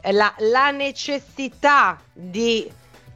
la necessità di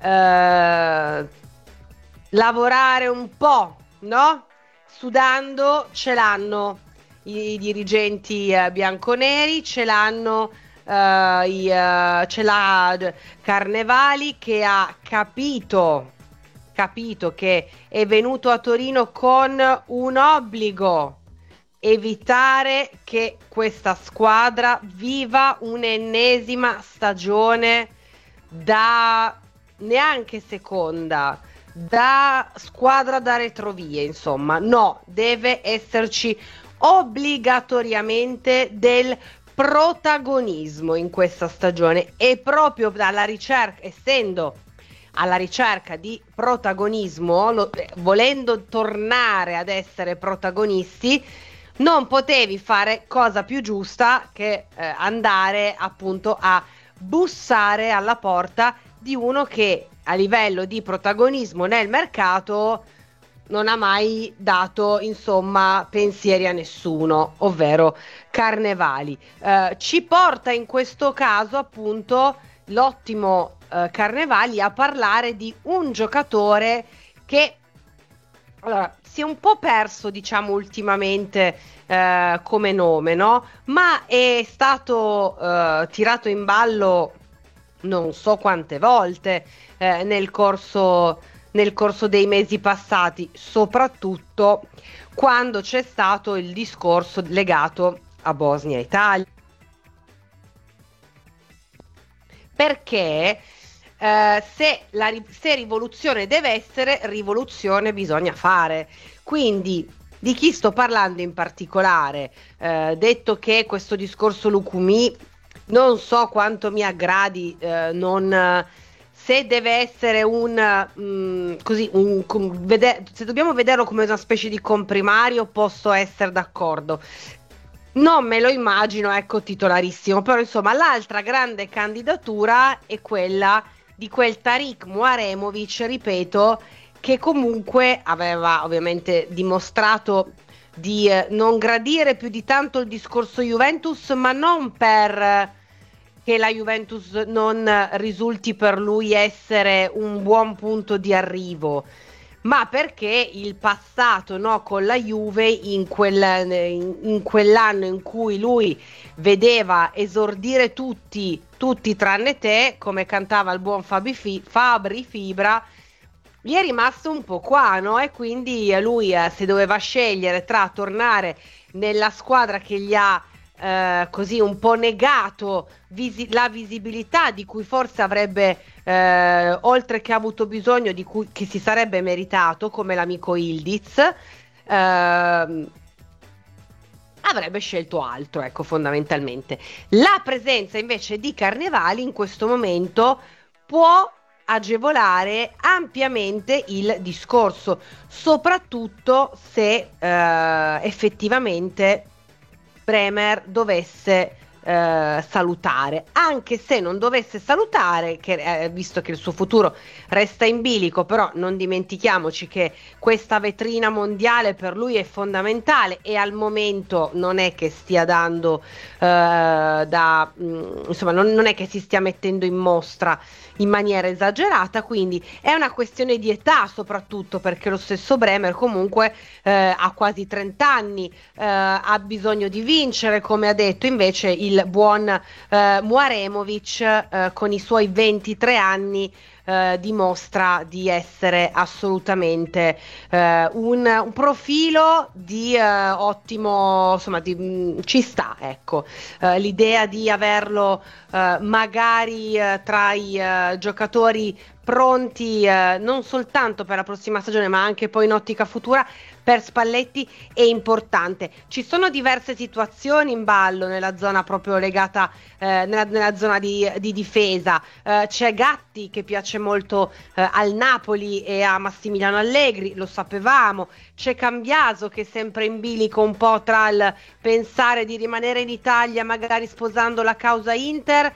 lavorare un po', no? Sudando ce l'hanno i dirigenti bianconeri, ce l'hanno ce l'ha Carnevali, che ha capito che è venuto a Torino con un obbligo: evitare che questa squadra viva un'ennesima stagione da neanche seconda, da squadra da retrovie, insomma. No, deve esserci obbligatoriamente del protagonismo in questa stagione, e proprio dalla ricerca, essendo alla ricerca di protagonismo, volendo tornare ad essere protagonisti, non potevi fare cosa più giusta che andare appunto a bussare alla porta di uno che a livello di protagonismo nel mercato non ha mai dato, insomma, pensieri a nessuno, ovvero Carnevali. Ci porta in questo caso appunto l'ottimo Carnevali a parlare di un giocatore che si è un po' perso, diciamo, ultimamente come nome, no? Ma è stato tirato in ballo non so quante volte nel corso dei mesi passati, soprattutto quando c'è stato il discorso legato a Bosnia-Italia. Perché se rivoluzione deve essere, rivoluzione bisogna fare. Quindi di chi sto parlando in particolare? Detto che questo discorso Lucumí non so quanto mi aggradi, se deve essere se dobbiamo vederlo come una specie di comprimario, posso essere d'accordo. Non me lo immagino, ecco, titolarissimo, però insomma l'altra grande candidatura è quella di quel Tariq Muaremovic, ripeto, che comunque aveva ovviamente dimostrato di non gradire più di tanto il discorso Juventus, ma non per che la Juventus non risulti per lui essere un buon punto di arrivo, ma perché il passato, no, con la Juve in quell'anno in cui lui vedeva esordire tutti tranne te, come cantava il buon Fabri Fibra, gli è rimasto un po' qua, no? E quindi lui se doveva scegliere tra tornare nella squadra che gli ha così un po' negato la visibilità di cui forse avrebbe oltre che avuto bisogno, che si sarebbe meritato, come l'amico Ildiz, avrebbe scelto altro, ecco, fondamentalmente. La presenza invece di Carnevali in questo momento può agevolare ampiamente il discorso, soprattutto se effettivamente Bremer dovesse salutare, anche se non dovesse salutare, visto che il suo futuro resta in bilico, però non dimentichiamoci che questa vetrina mondiale per lui è fondamentale, e al momento non è che stia dando insomma non è che si stia mettendo in mostra in maniera esagerata, quindi è una questione di età, soprattutto perché lo stesso Bremer comunque ha quasi 30 anni, ha bisogno di vincere, come ha detto invece il buon Muaremovic con i suoi 23 anni dimostra di essere assolutamente un profilo di ottimo, insomma ci sta, ecco, l'idea di averlo magari tra i giocatori pronti non soltanto per la prossima stagione ma anche poi in ottica futura per Spalletti è importante. Ci sono diverse situazioni in ballo nella zona proprio legata nella zona di difesa. C'è Gatti che piace molto al Napoli e a Massimiliano Allegri, lo sapevamo. C'è Cambiaso che è sempre in bilico un po' tra il pensare di rimanere in Italia magari sposando la causa Inter,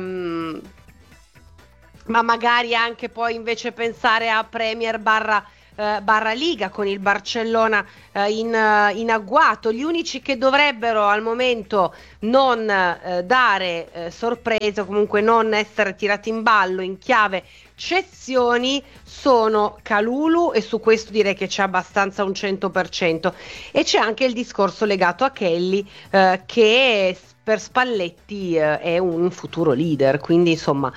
ma magari anche poi invece pensare a Premier barra barra Liga con il Barcellona in agguato. Gli unici che dovrebbero al momento non dare sorprese o comunque non essere tirati in ballo in chiave cessioni sono Kalulu, e su questo direi che c'è abbastanza un 100%, e c'è anche il discorso legato a Kelly che per Spalletti è un futuro leader, quindi insomma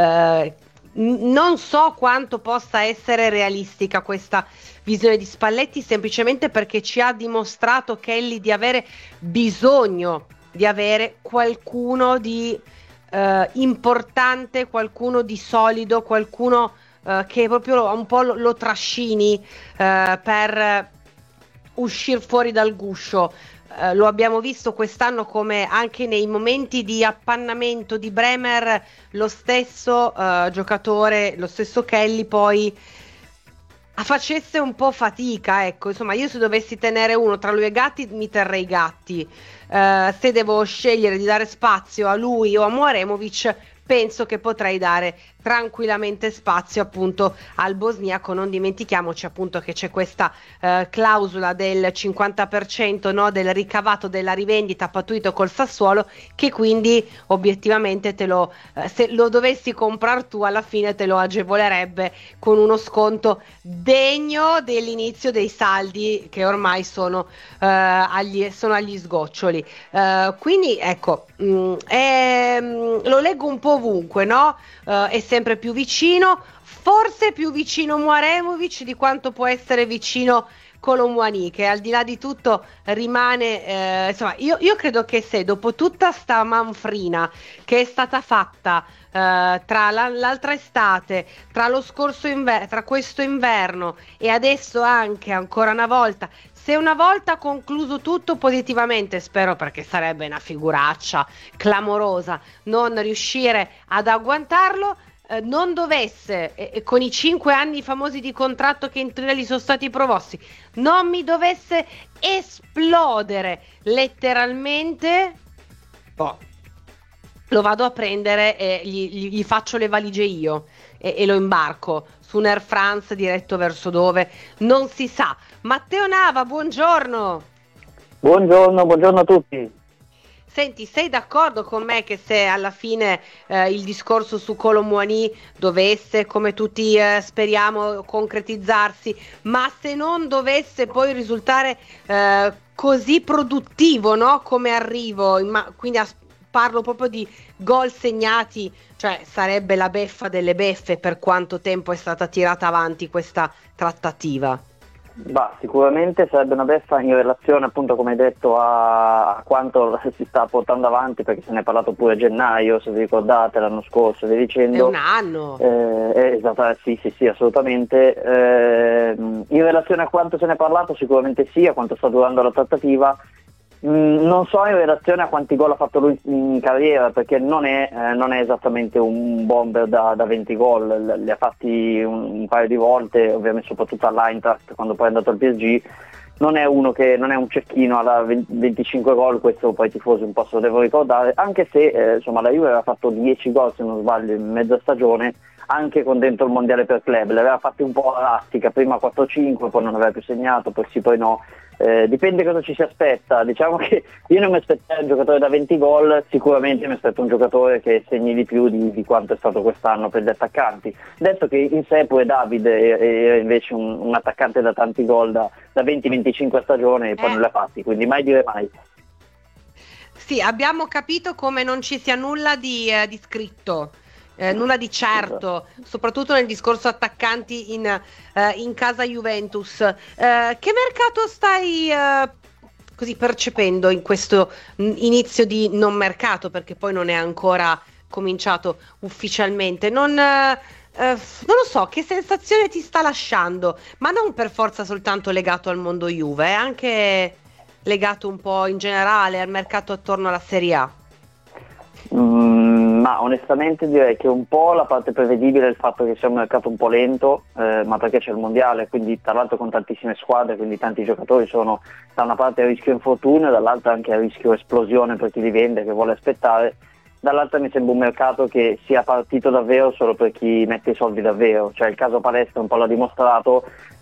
non so quanto possa essere realistica questa visione di Spalletti, semplicemente perché ci ha dimostrato Kelly di avere bisogno di avere qualcuno di importante, qualcuno di solido, qualcuno che proprio un po' lo trascini per uscire fuori dal guscio. Lo abbiamo visto quest'anno come anche nei momenti di appannamento di Bremer lo stesso giocatore, lo stesso Kelly poi facesse un po' fatica, ecco, insomma io se dovessi tenere uno tra lui e Gatti mi terrei Gatti. Se devo scegliere di dare spazio a lui o a Muaremovic, penso che potrei dare tranquillamente spazio appunto al bosniaco. Non dimentichiamoci appunto che c'è questa clausola del 50%, no, del ricavato della rivendita pattuito col Sassuolo, che quindi obiettivamente se lo dovessi comprare tu alla fine te lo agevolerebbe con uno sconto degno dell'inizio dei saldi che ormai sono agli sgoccioli. Quindi ecco, lo leggo un po' ovunque, no? È sempre più vicino, forse più vicino Muaremovic di quanto può essere vicino Kolo Muani, che al di là di tutto rimane, insomma, io credo che se dopo tutta sta manfrina che è stata fatta tra l'altra estate, tra lo scorso inverno, tra questo inverno e adesso anche ancora una volta, se una volta concluso tutto positivamente, spero, perché sarebbe una figuraccia clamorosa non riuscire ad agguantarlo, non dovesse, con i 5 anni famosi di contratto che in teoria gli sono stati promossi, non mi dovesse esplodere letteralmente, lo vado a prendere e gli faccio le valigie io e lo imbarco su un Air France diretto verso dove non si sa. Matteo Nava, buongiorno. Buongiorno a tutti. Senti, sei d'accordo con me che se alla fine il discorso su Kolo Muani dovesse, come tutti speriamo, concretizzarsi, ma se non dovesse poi risultare così produttivo, no? Come arrivo, quindi parlo proprio di gol segnati, cioè sarebbe la beffa delle beffe per quanto tempo è stata tirata avanti questa trattativa. Sicuramente sarebbe una beffa in relazione, appunto, come hai detto, a quanto si sta portando avanti, perché se ne è parlato pure a gennaio, se vi ricordate, l'anno scorso, vi dicendo. È un anno. Esatto, sì, assolutamente. In relazione a quanto se ne è parlato, sicuramente sì, a quanto sta durando la trattativa. Non so in relazione a quanti gol ha fatto lui in carriera, perché non è esattamente un bomber da 20 gol, li ha fatti un paio di volte, ovviamente soprattutto all'Eintracht quando poi è andato al PSG. Non è un cecchino alla 25 gol, questo poi i tifosi un po' se lo devo ricordare, anche se insomma la Juve aveva fatto 10 gol se non sbaglio in mezza stagione, anche con dentro il mondiale per club, le aveva fatti un po' a rastica, prima 4-5, poi non aveva più segnato, poi sì, poi no. Dipende cosa ci si aspetta. Diciamo che io non mi aspetterei un giocatore da 20 gol, sicuramente mi aspetto un giocatore che segni di più di quanto è stato quest'anno per gli attaccanti. Detto che in sé pure Davide era invece un attaccante da tanti gol da 20-25 a stagione e poi non le ha fatti, quindi mai dire mai. Sì, abbiamo capito come non ci sia nulla di scritto. Nulla di certo, soprattutto nel discorso attaccanti in casa Juventus. Che mercato stai così percependo in questo inizio di non mercato, perché poi non è ancora cominciato ufficialmente? Non lo so, che sensazione ti sta lasciando, ma non per forza soltanto legato al mondo Juve, anche legato un po' in generale al mercato attorno alla Serie A. Ma onestamente direi che un po' la parte prevedibile è il fatto che sia un mercato un po' lento, ma perché c'è il mondiale, quindi tra l'altro con tantissime squadre, quindi tanti giocatori sono da una parte a rischio infortunio, dall'altra anche a rischio esplosione per chi li vende, che vuole aspettare, dall'altra mi sembra un mercato che sia partito davvero solo per chi mette i soldi davvero, cioè il caso Palestra un po' l'ha dimostrato,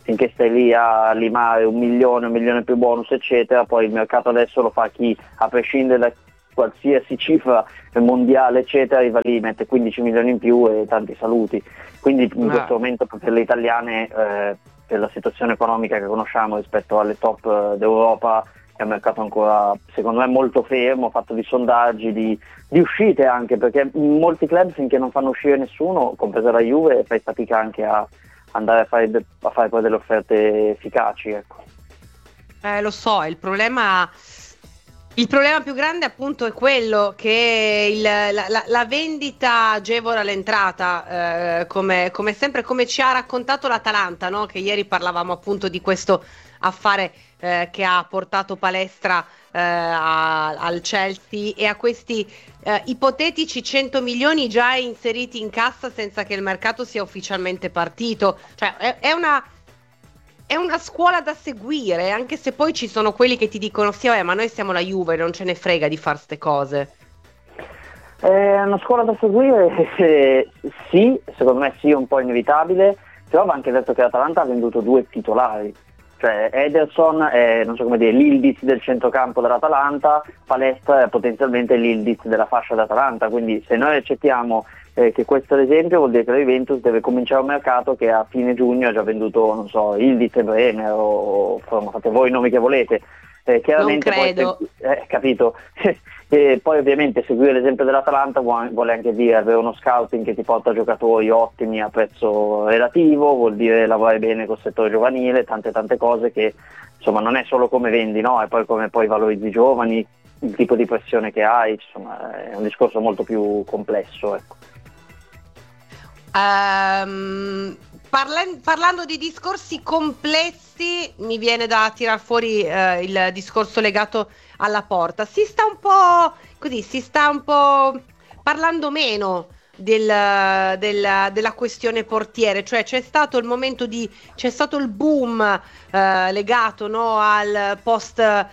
finché stai lì a limare 1 milione più bonus eccetera, poi il mercato adesso lo fa chi, a prescindere da qualsiasi cifra mondiale eccetera, arriva lì, mette 15 milioni in più e tanti saluti. Quindi in questo momento per le italiane, per la situazione economica che conosciamo rispetto alle top d'Europa, è un mercato ancora secondo me molto fermo, fatto di sondaggi, di uscite anche, perché molti club finché non fanno uscire nessuno, compresa la Juve, fai fatica anche a andare a fare poi delle offerte efficaci, ecco. Lo so, il problema più grande appunto è quello che la vendita agevola l'entrata, come sempre, come ci ha raccontato l'Atalanta, no? Che ieri parlavamo appunto di questo affare che ha portato palestra al Chelsea e a questi ipotetici 100 milioni già inseriti in cassa senza che il mercato sia ufficialmente partito. Cioè è una scuola da seguire, anche se poi ci sono quelli che ti dicono sì, vabbè, ma noi siamo la Juve, non ce ne frega di far ste cose. È una scuola da seguire, sì, secondo me sì, è un po' inevitabile, però va anche detto che l'Atalanta ha venduto 2 titolari, cioè Ederson è, non so come dire, l'Ildiz del centrocampo dell'Atalanta, Palestra è potenzialmente l'Ildiz della fascia dell'Atalanta, quindi se noi accettiamo che questo è l'esempio, vuol dire che la Juventus deve cominciare un mercato che a fine giugno ha già venduto, non so, Ildiz e Bremer o insomma, fate voi i nomi che volete. Chiaramente non credo. Poi, capito. E poi ovviamente seguire l'esempio dell'Atalanta vuole anche dire avere uno scouting che ti porta giocatori ottimi a prezzo relativo, vuol dire lavorare bene col settore giovanile, tante cose che insomma non è solo come vendi, no? E poi come poi valorizzi i giovani, il tipo di pressione che hai, insomma è un discorso molto più complesso, ecco. Parlando di discorsi complessi, mi viene da tirar fuori il discorso legato alla porta. Si sta un po' parlando meno della questione portiere, cioè c'è stato il boom legato, no, al post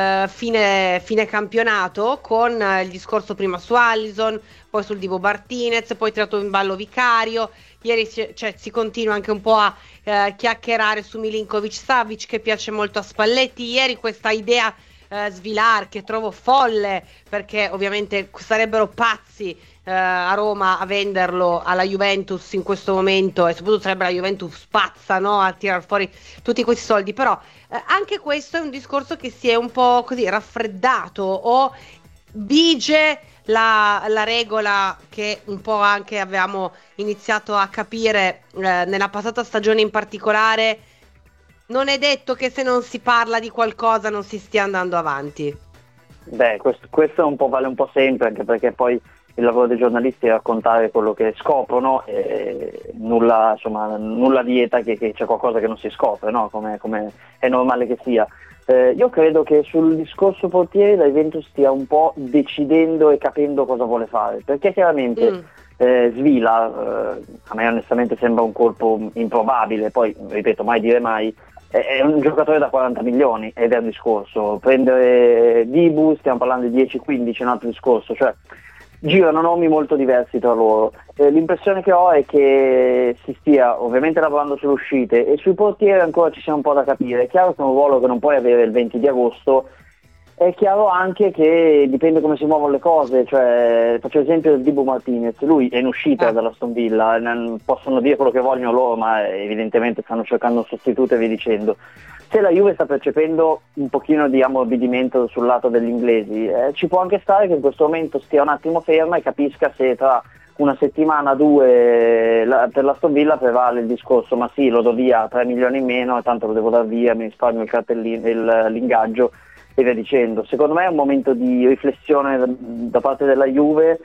fine campionato con il discorso prima su Alisson, poi sul Divo Martinez, poi tirato in ballo Vicario. Ieri si continua anche un po' a chiacchierare su Milinkovic-Savic, che piace molto a Spalletti. Ieri questa idea Svilar, che trovo folle, perché ovviamente sarebbero pazzi a Roma a venderlo alla Juventus in questo momento, e soprattutto sarebbe la Juventus pazza, no, a tirar fuori tutti questi soldi. Però anche questo è un discorso che si è un po' così raffreddato, o vige la regola che un po' anche avevamo iniziato a capire nella passata stagione in particolare: non è detto che se non si parla di qualcosa non si stia andando avanti. Beh, questo vale un po' sempre, anche perché poi il lavoro dei giornalisti è raccontare quello che scoprono, e nulla vieta che c'è qualcosa che non si scopre, no? Come è normale che sia. Io credo che sul discorso portieri la Juventus stia un po' decidendo e capendo cosa vuole fare, perché chiaramente Svila, a me onestamente sembra un colpo improbabile, poi ripeto, mai dire mai, è un giocatore da 40 milioni ed è un discorso. Prendere Dibu, stiamo parlando di 10-15, è un altro discorso, cioè girano nomi molto diversi tra loro. L'impressione che ho è che si stia ovviamente lavorando sulle uscite, e sui portieri ancora ci sia un po' da capire. È chiaro che è un ruolo che non puoi avere il 20 di agosto, è chiaro anche che dipende come si muovono le cose, cioè faccio l'esempio del Dibu Martinez, lui è in uscita dall'Aston Villa, possono dire quello che vogliono loro, ma evidentemente stanno cercando un sostituto e via dicendo. Se la Juve sta percependo un pochino di ammorbidimento sul lato degli inglesi, ci può anche stare che in questo momento stia un attimo ferma e capisca se tra una settimana, 2 per l'Aston Villa prevale il discorso: ma sì, lo do via a 3 milioni in meno e tanto lo devo dar via, mi risparmio il cartellino, l'ingaggio e via dicendo. Secondo me è un momento di riflessione da parte della Juve.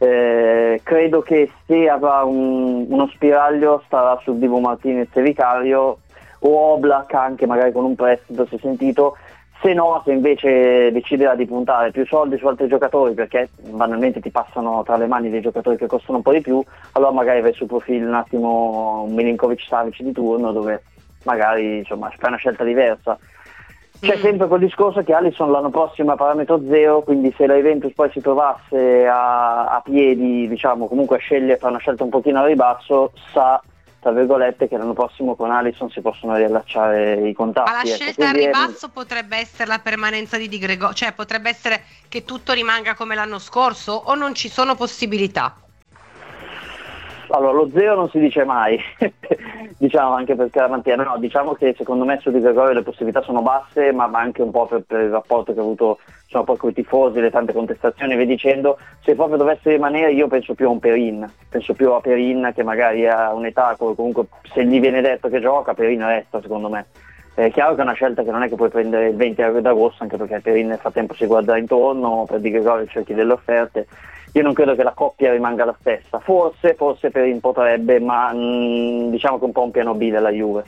Credo che se avrà uno spiraglio starà su Dibu Martinez e Vicario, o Oblak anche magari con un prestito, si è sentito. Se no, se invece deciderà di puntare più soldi su altri giocatori, perché banalmente ti passano tra le mani dei giocatori che costano un po' di più, allora magari vai sul profilo un attimo un Milinkovic-Savic di turno, dove magari insomma fai una scelta diversa. C'è sempre quel discorso che Alisson l'anno prossimo è a parametro zero, quindi se la Juventus poi si trovasse a piedi, diciamo, comunque a scegliere, fare una scelta un pochino a ribasso, sa tra virgolette, che l'anno prossimo con Alisson si possono riallacciare i contatti. Ma la scelta al ribasso potrebbe essere la permanenza di Gregorio, cioè potrebbe essere che tutto rimanga come l'anno scorso o non ci sono possibilità? Allora, lo zero non si dice mai, diciamo, anche per Caramantieri. No, diciamo che secondo me su Di Gregorio le possibilità sono basse, ma anche un po' per il rapporto che ha avuto, insomma, poi con i tifosi, le tante contestazioni e via dicendo. Se proprio dovesse rimanere, io penso più a un Perin, penso più a Perin, che magari ha un'età, comunque se gli viene detto che gioca, Perin resta, secondo me. È chiaro che è una scelta che non è che puoi prendere il 20 d'agosto, anche perché Perin nel frattempo si guarda intorno, per Di Gregorio cerchi delle offerte. Io non credo che la coppia rimanga la stessa, forse Perin potrebbe, ma diciamo che è un po' un piano B della Juve.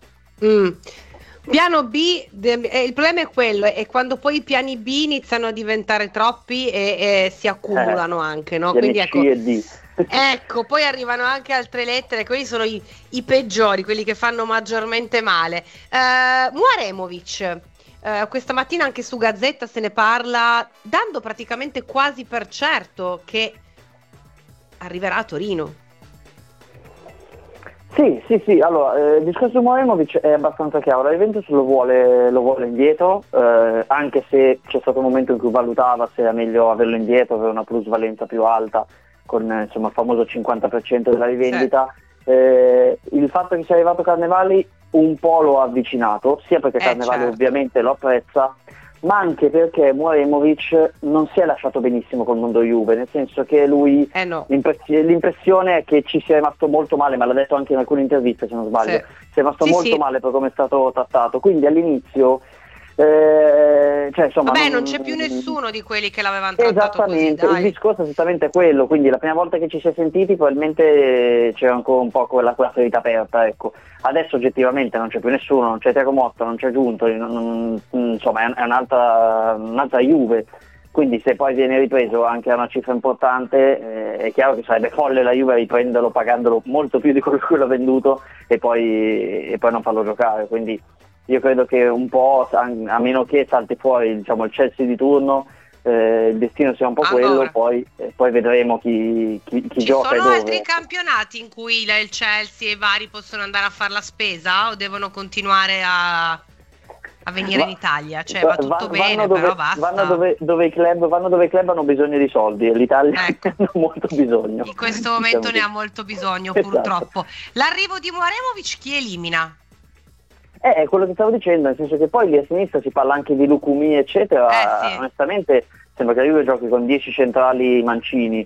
Piano B, il problema è quello, è quando poi i piani B iniziano a diventare troppi e si accumulano anche, no? Quindi C e D. Ecco, poi arrivano anche altre lettere, quelli sono i peggiori, quelli che fanno maggiormente male. Mouaremovic. Questa mattina anche su Gazzetta se ne parla, dando praticamente quasi per certo che arriverà a Torino. Sì, allora il discorso di Mouaremovic è abbastanza chiaro, la Juventus lo vuole indietro, anche se c'è stato un momento in cui valutava se era meglio averlo indietro, avere una plusvalenza più alta, con insomma il famoso 50% della rivendita. Sì. Il fatto che sia arrivato Carnevali un po' lo ha avvicinato, sia perché Carnevali certo, ovviamente lo apprezza, ma anche perché Mouaremovic non si è lasciato benissimo col mondo Juve, nel senso che lui no. l'impressione è che ci sia rimasto molto male, ma l'ha detto anche in alcune interviste se non sbaglio, si è rimasto molto male per come è stato trattato, quindi all'inizio cioè, insomma, vabbè, non c'è più nessuno di quelli che l'avevano trattato esattamente, così, il discorso è esattamente quello, quindi la prima volta che ci si è sentiti probabilmente c'era ancora un po' quella ferita aperta, ecco. Adesso oggettivamente non c'è più nessuno, non c'è Thiago Motta, non c'è Giuntoli, insomma è un'altra Juve, quindi se poi viene ripreso anche a una cifra importante è chiaro che sarebbe folle la Juve riprenderlo pagandolo molto più di quello che l'ha venduto e poi non farlo giocare, quindi io credo che un po', a meno che salti fuori, diciamo, il Chelsea di turno, il destino sia un po' quello, poi vedremo chi gioca e dove. Ci sono altri campionati in cui il Chelsea e i vari possono andare a fare la spesa o devono continuare a venire in Italia? Cioè va tutto bene, però basta. Vanno dove i club hanno bisogno di soldi e l'Italia ne ha molto bisogno. In questo momento ne ha molto bisogno, purtroppo. L'arrivo di Mouaremovic chi elimina? È quello che stavo dicendo, nel senso che poi lì a sinistra si parla anche di Lucumi eccetera, sì. Onestamente sembra che la Juve giochi con 10 centrali mancini,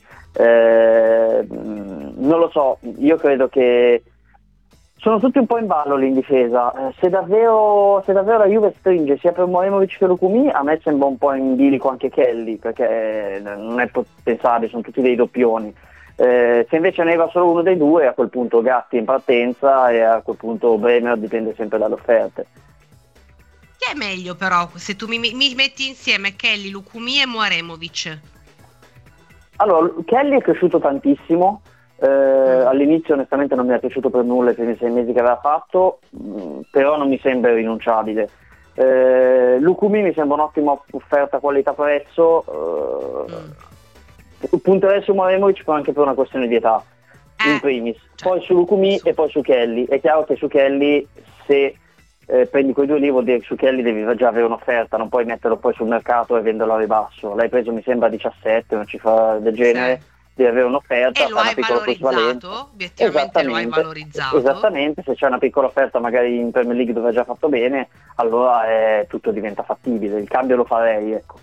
non lo so, io credo che sono tutti un po' in ballo lì in difesa, se davvero la Juve stringe sia per Mouaremovic che Lucumi, a me sembra un po' in bilico anche Kelly, perché non è pensabile, sono tutti dei doppioni. Se invece ne va solo uno dei due, a quel punto Gatti in partenza e a quel punto Bremer, dipende sempre dalle offerte. Chi è meglio però se tu mi metti insieme Kelly, Lucumi e Mouaremovic? Allora, Kelly è cresciuto tantissimo, all'inizio onestamente non mi è piaciuto per nulla i primi 6 mesi che aveva fatto, però non mi sembra rinunciabile. Lucumi mi sembra un'ottima offerta qualità-prezzo. Punterei su Mouaremovic anche per una questione di età in primis, poi su Lucumi e poi su Kelly. È chiaro che su Kelly se prendi quei due lì vuol dire che su Kelly devi già avere un'offerta, non puoi metterlo poi sul mercato e venderlo a ribasso. L'hai preso mi sembra 17, una cifra del genere, devi avere un'offerta e lo hai valorizzato, obiettivamente lo hai valorizzato. Esattamente, se c'è una piccola offerta magari in Premier League dove ha già fatto bene, allora tutto diventa fattibile, il cambio lo farei, ecco.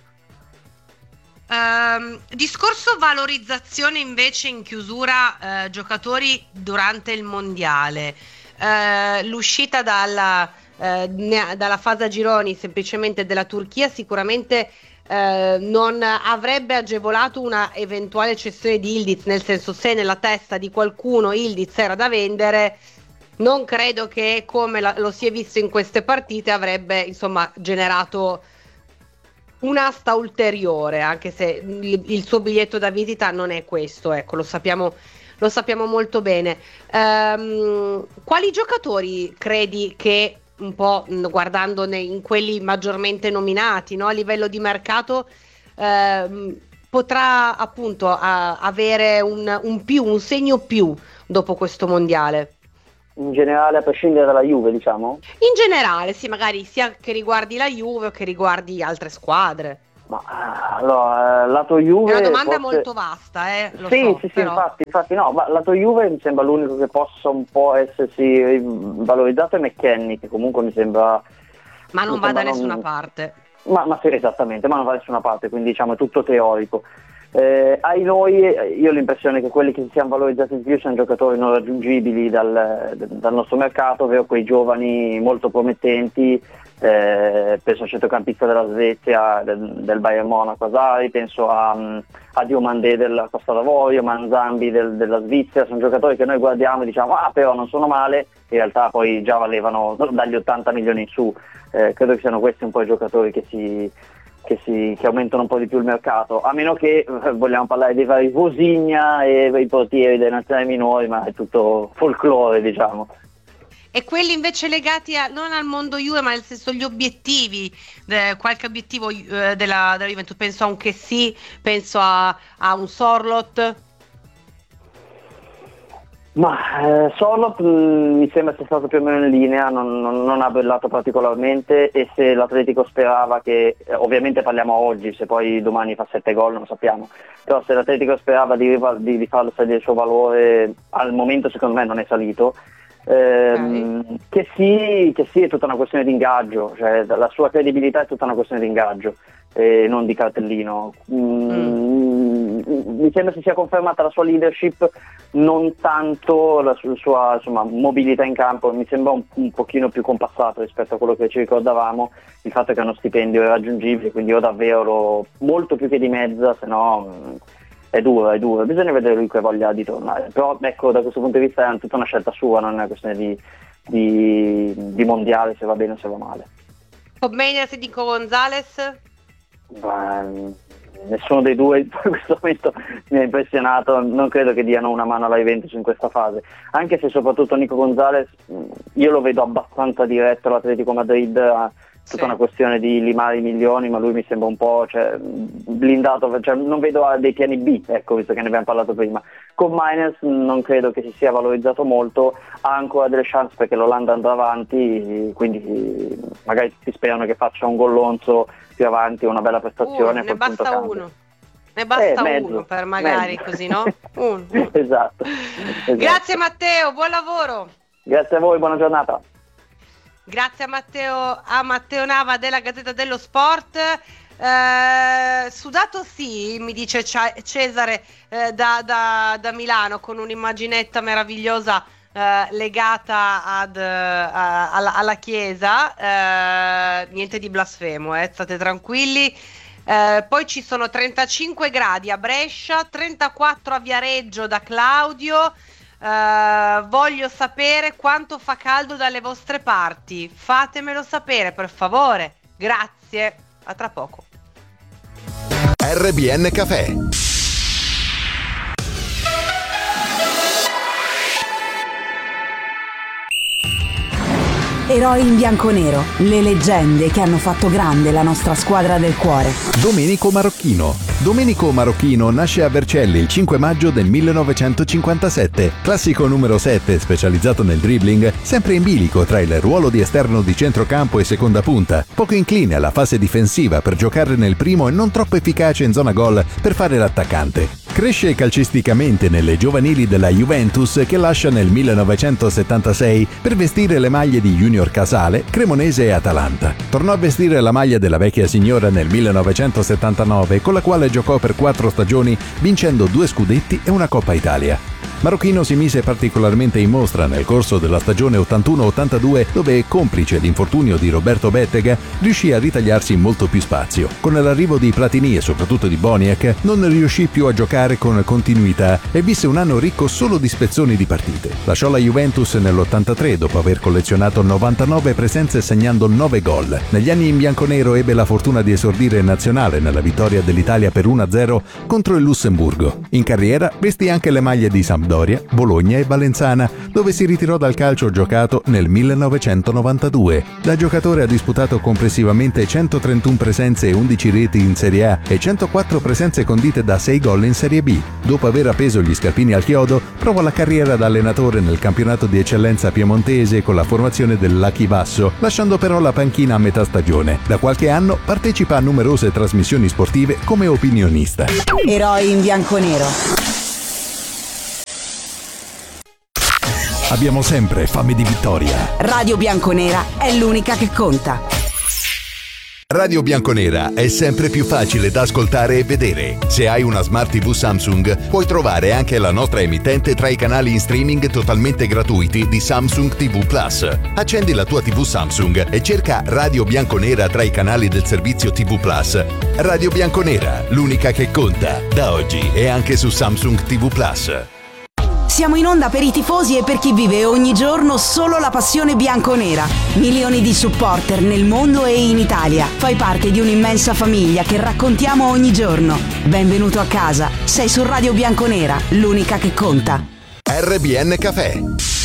Discorso valorizzazione invece in chiusura, giocatori durante il mondiale, l'uscita dalla fase a gironi semplicemente della Turchia sicuramente non avrebbe agevolato una eventuale cessione di Yildiz, nel senso, se nella testa di qualcuno Yildiz era da vendere, non credo che come lo si è visto in queste partite avrebbe insomma generato un'asta ulteriore, anche se il suo biglietto da visita non è questo, ecco, lo sappiamo molto bene. Quali giocatori credi che, un po' guardando in quelli maggiormente nominati, no, a livello di mercato, potrà appunto avere un segno più dopo questo mondiale? in generale, a prescindere dalla Juve, diciamo? In generale, sì, magari sia che riguardi la Juve o che riguardi altre squadre. Ma allora, lato Juve... È una domanda forse... molto vasta, lo sì, so, sì, però... infatti no, ma lato Juve mi sembra l'unico che possa un po' essersi valorizzato è McKennie, che comunque mi sembra... Ma non va da nessuna parte. Ma sì, esattamente, ma non va da nessuna parte, quindi diciamo è tutto teorico. Ai noi, io ho l'impressione che quelli che si siano valorizzati di più sono giocatori non raggiungibili dal nostro mercato, ovvero quei giovani molto promettenti, penso al centrocampista della Svezia, del Bayern Monaco Asari, penso a Diomandé della Costa d'Avorio, Manzambi della Svizzera, sono giocatori che noi guardiamo e diciamo però non sono male, in realtà poi già valevano dagli 80 milioni in su, credo che siano questi un po' i giocatori che aumentano un po' di più il mercato, a meno che vogliamo parlare dei vari Vosigna e i portieri dei nazionali minori, ma è tutto folklore, diciamo. E quelli invece legati non al mondo Juve, ma nel senso gli obiettivi, qualche obiettivo della Juventus, penso a un Chessy, penso a un Sorloth. Ma Sorloth mi sembra sia stato più o meno in linea, non ha brillato particolarmente, e se l'Atletico sperava che, ovviamente parliamo oggi, se poi domani fa 7 gol non lo sappiamo, però se l'Atletico sperava di farlo salire il suo valore, al momento secondo me non è salito. Che sì, è tutta una questione di ingaggio, cioè la sua credibilità è tutta una questione di ingaggio, non di cartellino. Mi sembra si sia confermata la sua leadership, non tanto la sua mobilità in campo. Mi sembra un pochino più compassato rispetto a quello che ci ricordavamo, il fatto che è uno stipendio irraggiungibile, quindi io davvero molto più che di mezza, se no è duro, bisogna vedere lui che voglia di tornare, però ecco, da questo punto di vista è tutta una scelta sua, non è una questione di mondiale, se va bene o se va male. Commenia se dico Gonzalez? Nessuno dei due in questo momento mi ha impressionato, non credo che diano una mano alla Juventus in questa fase, anche se soprattutto Nico Gonzalez io lo vedo abbastanza diretto all'Atletico Madrid, tutta una questione di limare i milioni, ma lui mi sembra un po' blindato, non vedo dei piani B, ecco, visto che ne abbiamo parlato prima. Con Mainz non credo che si sia valorizzato molto, ha ancora delle chance perché l'Olanda andrà avanti, quindi magari si sperano che faccia un gollonzo più avanti, una bella prestazione. Ne basta uno. Ne basta uno per magari mezzo. Così, no? Uno. Esatto. Grazie Matteo, buon lavoro. Grazie a voi, buona giornata. Grazie a Matteo Nava della Gazzetta dello Sport. Sudato sì, mi dice Cesare da Milano, con un'immaginetta meravigliosa legata alla chiesa, niente di blasfemo, state tranquilli. Poi ci sono 35 gradi a Brescia, 34 a Viareggio da Claudio. Voglio sapere quanto fa caldo dalle vostre parti, fatemelo sapere per favore, grazie, a tra poco. RBN Café. Eroi in bianconero, le leggende che hanno fatto grande la nostra squadra del cuore. Domenico Marocchino. Domenico Marocchino nasce a Vercelli il 5 maggio del 1957. Classico numero 7, specializzato nel dribbling, sempre in bilico tra il ruolo di esterno di centrocampo e seconda punta, poco incline alla fase difensiva per giocare nel primo e non troppo efficace in zona gol per fare l'attaccante. Cresce calcisticamente nelle giovanili della Juventus, che lascia nel 1976 per vestire le maglie di Junior Casale, Cremonese e Atalanta. Tornò a vestire la maglia della vecchia signora nel 1979, con la quale giocò per 4 stagioni, vincendo 2 scudetti e una Coppa Italia. Marocchino si mise particolarmente in mostra nel corso della stagione 81-82, dove, complice l'infortunio di Roberto Bettega, riuscì a ritagliarsi molto più spazio. Con l'arrivo di Platini e soprattutto di Boniek, non riuscì più a giocare con continuità e visse un anno ricco solo di spezzoni di partite. Lasciò la Juventus nell'83 dopo aver collezionato 99 presenze segnando 9 gol. Negli anni in bianconero ebbe la fortuna di esordire in nazionale nella vittoria dell'Italia per 1-0 contro il Lussemburgo. In carriera vestì anche le maglie di Sampdoria, Sampdoria, Bologna e Valenzana, dove si ritirò dal calcio giocato nel 1992. Da giocatore ha disputato complessivamente 131 presenze e 11 reti in Serie A e 104 presenze condite da 6 gol in Serie B. Dopo aver appeso gli scarpini al chiodo, provò la carriera da allenatore nel campionato di eccellenza piemontese con la formazione del Lacchi Basso, lasciando però la panchina a metà stagione. Da qualche anno partecipa a numerose trasmissioni sportive come opinionista. Eroi in bianconero. Abbiamo sempre fame di vittoria. Radio Bianconera è l'unica che conta. Radio Bianconera è sempre più facile da ascoltare e vedere. Se hai una Smart TV Samsung, puoi trovare anche la nostra emittente tra i canali in streaming totalmente gratuiti di Samsung TV Plus. Accendi la tua TV Samsung e cerca Radio Bianconera tra i canali del servizio TV Plus. Radio Bianconera, l'unica che conta. Da oggi è anche su Samsung TV Plus. Siamo in onda per i tifosi e per chi vive ogni giorno solo la passione bianconera. Milioni di supporter nel mondo e in Italia. Fai parte di un'immensa famiglia che raccontiamo ogni giorno. Benvenuto a casa. Sei su Radio Bianconera, l'unica che conta. RBN Café.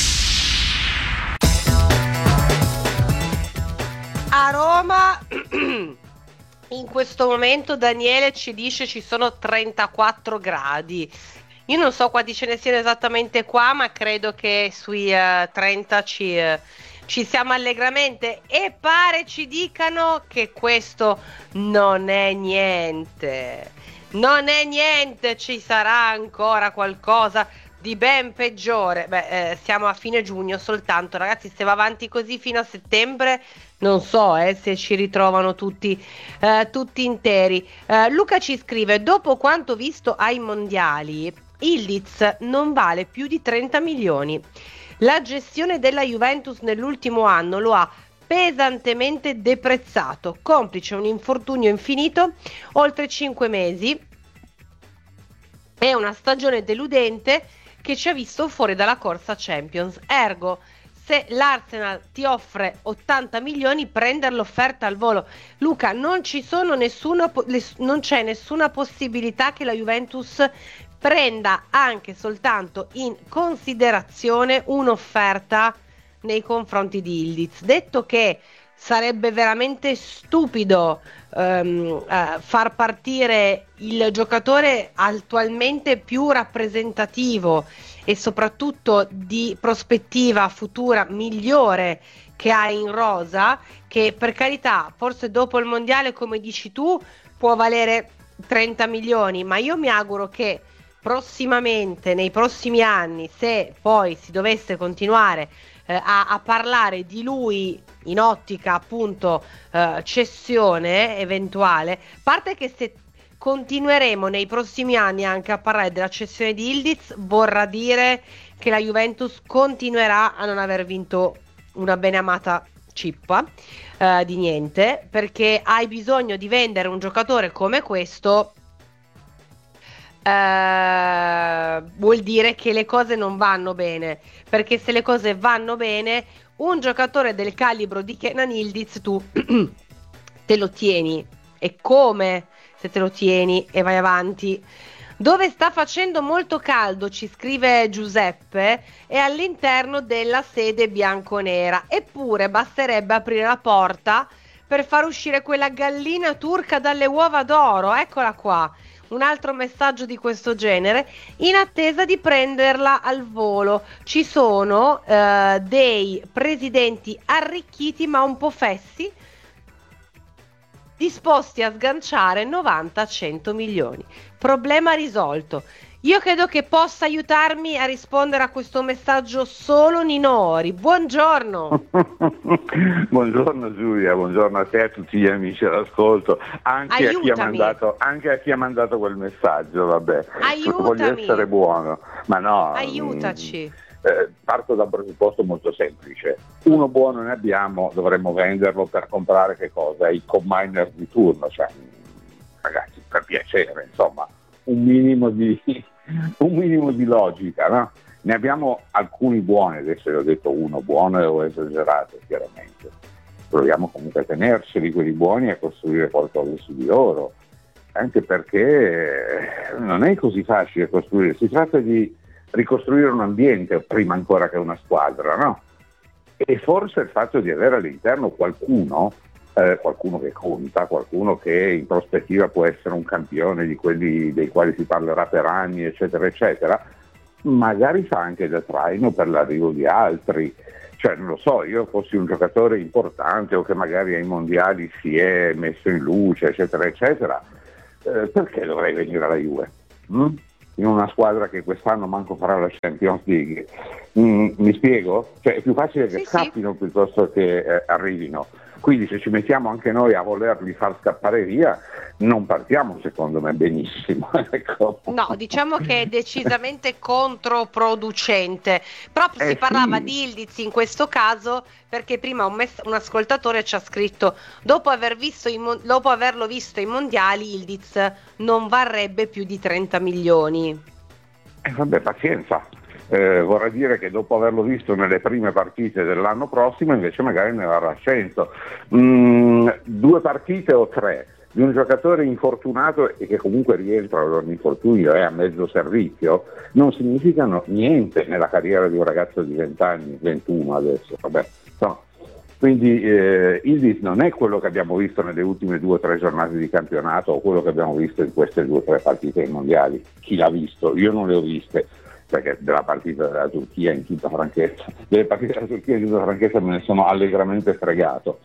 A Roma in questo momento Daniele ci dice ci sono 34 gradi. Io non so quanti ce ne siano esattamente qua, ma credo che sui 30 ci siamo allegramente, e pare ci dicano che questo non è niente. Non è niente, ci sarà ancora qualcosa di ben peggiore. Siamo a fine giugno soltanto, ragazzi, se va avanti così fino a settembre non so se ci ritrovano tutti interi. Luca ci scrive: dopo quanto visto ai mondiali, Ildiz non vale più di 30 milioni. La gestione della Juventus nell'ultimo anno lo ha pesantemente deprezzato, complice un infortunio infinito, oltre 5 mesi, e una stagione deludente che ci ha visto fuori dalla corsa Champions. Ergo, se l'Arsenal ti offre 80 milioni, prendere l'offerta al volo. Luca, non c'è nessuna possibilità che la Juventus prenda anche soltanto in considerazione un'offerta nei confronti di Ildiz. Detto che sarebbe veramente stupido far partire il giocatore attualmente più rappresentativo e soprattutto di prospettiva futura migliore che ha in rosa, che per carità forse dopo il mondiale, come dici tu, può valere 30 milioni, ma io mi auguro che prossimamente, nei prossimi anni, se poi si dovesse continuare a parlare di lui in ottica appunto cessione eventuale, parte che se continueremo nei prossimi anni anche a parlare della cessione di Ildiz, vorrà dire che la Juventus continuerà a non aver vinto una beneamata cippa di niente, perché hai bisogno di vendere un giocatore come questo. Vuol dire che le cose non vanno bene, perché se le cose vanno bene, un giocatore del calibro di Kenan Ildiz tu te lo tieni, e come se te lo tieni e vai avanti. Dove sta facendo molto caldo, ci scrive Giuseppe, è all'interno della sede bianconera, eppure basterebbe aprire la porta per far uscire quella gallina turca dalle uova d'oro. Eccola qua, un altro messaggio di questo genere, in attesa di prenderla al volo. Ci sono dei presidenti arricchiti ma un po' fessi, disposti a sganciare 90-100 milioni. Problema risolto. Io credo che possa aiutarmi a rispondere a questo messaggio solo Ninori. Buongiorno. Buongiorno Giulia, buongiorno a te e a tutti gli amici all'ascolto, anche a chi ha mandato quel messaggio, vabbè. Aiutami. Voglio essere buono, ma no. Aiutaci. Parto da un presupposto molto semplice: uno buono ne abbiamo, dovremmo venderlo per comprare che cosa? I combiner di turno, cioè ragazzi, per piacere, insomma, un minimo di logica, no? Ne abbiamo alcuni buoni, adesso ho detto uno buono e ho esagerato chiaramente, proviamo comunque a tenerseli quelli buoni e a costruire qualcosa su di loro, anche perché non è così facile costruire, si tratta di ricostruire un ambiente prima ancora che una squadra, no? E forse il fatto di avere all'interno qualcuno che conta, qualcuno che in prospettiva può essere un campione di quelli dei quali si parlerà per anni, eccetera, eccetera, magari fa anche da traino per l'arrivo di altri. Cioè, non lo so, io fossi un giocatore importante o che magari ai mondiali si è messo in luce, eccetera, eccetera, perché dovrei venire alla Juve? In una squadra che quest'anno manco farà la Champions League. Mi spiego? Cioè, è più facile che scappino piuttosto che arrivino. Quindi se ci mettiamo anche noi a volerli far scappare via, non partiamo secondo me benissimo. Ecco. No, diciamo che è decisamente controproducente. Proprio si parlava di Yildiz in questo caso, perché prima un ascoltatore ci ha scritto: dopo averlo visto ai mondiali, Yildiz non varrebbe più di 30 milioni. Vabbè, pazienza. Vorrei dire che dopo averlo visto nelle prime partite dell'anno prossimo invece magari ne varrà 100. 2 partite o 3 di un giocatore infortunato e che comunque rientra dall'infortunio e a mezzo servizio non significano niente nella carriera di un ragazzo di 20 anni, 21 adesso, vabbè, no. Quindi Yildiz non è quello che abbiamo visto nelle ultime 2 o 3 giornate di campionato o quello che abbiamo visto in queste 2 o 3 partite mondiali. Chi l'ha visto? Io non le ho viste, perché della partita della Turchia in tutta franchezza, delle partite della Turchia in tutta franchezza me ne sono allegramente fregato.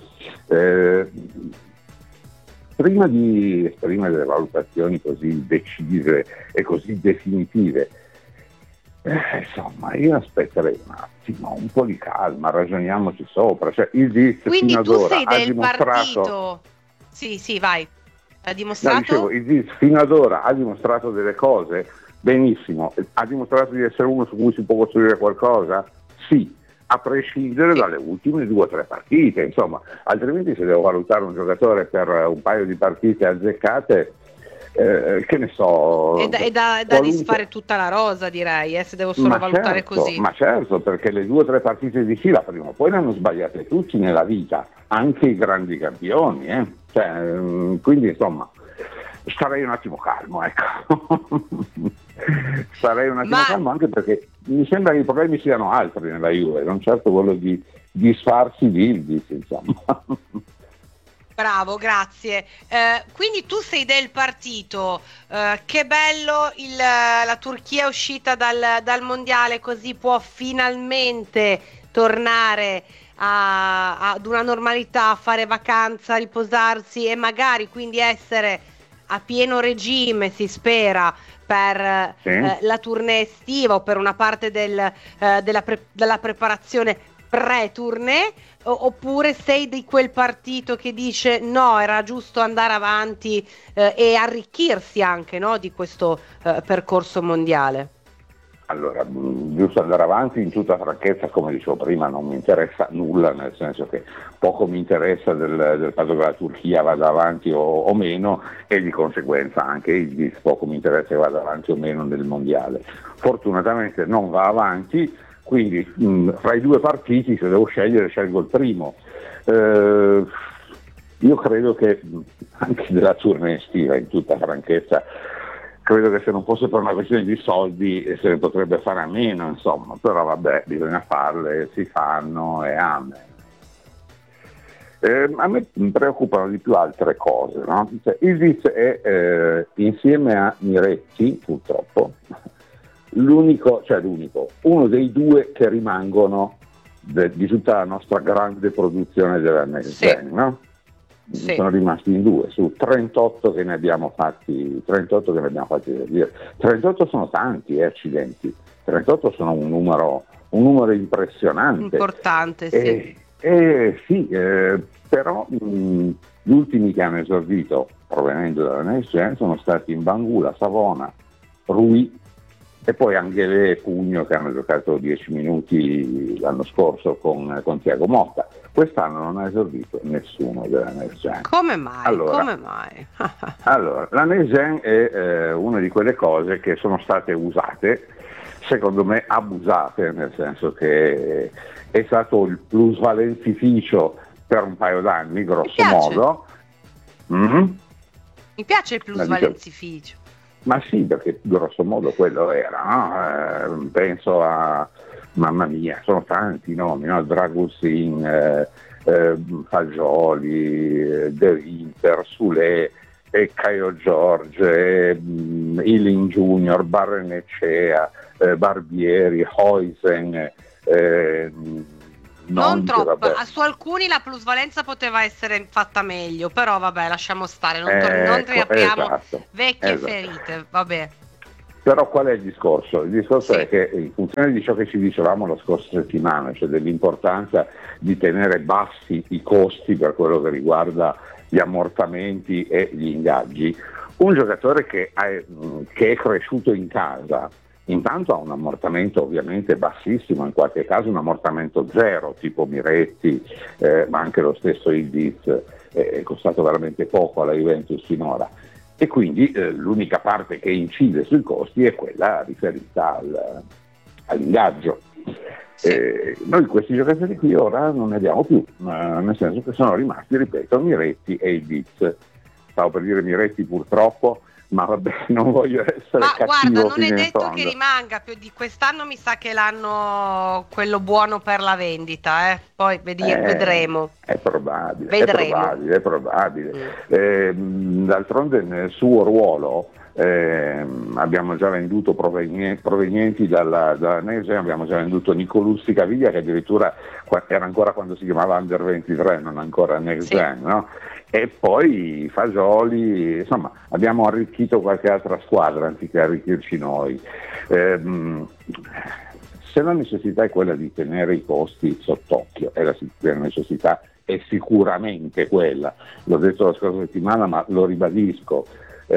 Prima di esprimere delle valutazioni così decise e così definitive, insomma, io aspetterei un attimo, un po' di calma, ragioniamoci sopra. Cioè, quindi tu sei del partito? Sì, vai. Ha dimostrato? No, dicevo, Yildiz fino ad ora ha dimostrato delle cose. Benissimo, ha dimostrato di essere uno su cui si può costruire qualcosa? Sì, a prescindere dalle ultime 2 o 3 partite, insomma, altrimenti se devo valutare un giocatore per un paio di partite azzeccate, che ne so... È da disfare tutta la rosa, direi, se devo solo valutare così. Ma certo, perché le 2 o 3 partite di fila prima o poi ne hanno sbagliate tutti nella vita, anche i grandi campioni, Cioè, quindi insomma... Starei un attimo calmo, ecco. Starei un attimo calmo, anche perché mi sembra che i problemi siano altri nella Juve, non certo quello di disfarsi di Yildiz, insomma. Bravo, grazie. Quindi tu sei del partito, che bello la Turchia è uscita dal mondiale, così può finalmente tornare ad una normalità, a fare vacanza, riposarsi e magari quindi essere a pieno regime, si spera, per la tournée estiva o per una parte della preparazione pre-tournée, oppure sei di quel partito che dice no, era giusto andare avanti e arricchirsi anche, no, di questo percorso mondiale? Allora, giusto andare avanti, in tutta franchezza, come dicevo prima, non mi interessa nulla, nel senso che poco mi interessa del fatto che la Turchia vada avanti o meno, e di conseguenza anche Yildiz poco mi interessa che vada avanti o meno nel mondiale. Fortunatamente non va avanti, quindi fra i 2 partiti, se devo scegliere, scelgo il primo. Io credo che anche della tournée estiva, in tutta franchezza, credo che se non fosse per una questione di soldi se ne potrebbe fare a meno, insomma, però vabbè, bisogna farle, si fanno e amen. A me mi preoccupano di più altre cose, no? Cioè, Yildiz è insieme a Miretti, purtroppo, uno dei 2 che rimangono di tutta la nostra grande produzione della Next Gen, no? Sì. Sono rimasti in 2 su 38 che ne abbiamo fatti, 38 dire. 38 sono tanti, accidenti. 38 sono un numero impressionante. Importante, sì. Sì, però gli ultimi che hanno esordito provenendo dalla Next Gen sono stati Bangula, Savona, Rui e poi Angelè e Pugno, che hanno giocato 10 minuti l'anno scorso con Thiago Motta. Quest'anno non ha esordito nessuno della Next Gen. Come mai? Allora, la Next Gen è una di quelle cose che sono state usate, secondo me abusate, nel senso che è stato il plusvalenzificio per un paio d'anni, grosso modo. Mi piace il plusvalenzificio. Ma sì, perché grosso modo quello era, no? Penso a, mamma mia, sono tanti i nomi, no? Dragusin, Fagioli, De Winter, Sule, Caio George, Ealing Junior, Barrenecea, Barbieri, Huijsen, non troppo, vabbè. su alcuni la plusvalenza poteva essere fatta meglio, però vabbè, lasciamo stare, non Ecco, riapriamo esatto, vecchie esatto. ferite, vabbè. Però qual è il discorso? Il discorso Sì. è che in funzione di ciò che ci dicevamo la scorsa settimana, cioè dell'importanza di tenere bassi i costi per quello che riguarda gli ammortamenti e gli ingaggi, un giocatore che è cresciuto in casa, intanto ha un ammortamento ovviamente bassissimo, in qualche caso un ammortamento zero, tipo Miretti, ma anche lo stesso Ildiz, è costato veramente poco alla Juventus finora. E quindi l'unica parte che incide sui costi è quella riferita all'ingaggio. Sì. Noi questi giocatori qui ora non ne abbiamo più, nel senso che sono rimasti, ripeto, Miretti e Ildiz. Stavo per dire Miretti purtroppo, ma vabbè, non voglio essere Ma cattivo. guarda, non è fino in detto fondo. che rimanga più di quest'anno, mi sa che l'hanno quello buono per la vendita, poi vedremo. È probabile, Vedremo. è probabile. D'altronde nel suo ruolo abbiamo già venduto provenienti dalla Next Gen, abbiamo già venduto Nicolussi Caviglia, che addirittura era ancora quando si chiamava Under 23, non ancora Next Gen, no? E poi Fagioli, insomma abbiamo arricchito qualche altra squadra anziché arricchirci noi. Se la necessità è quella di tenere i costi sott'occhio, e la necessità è sicuramente quella, l'ho detto la scorsa settimana ma lo ribadisco,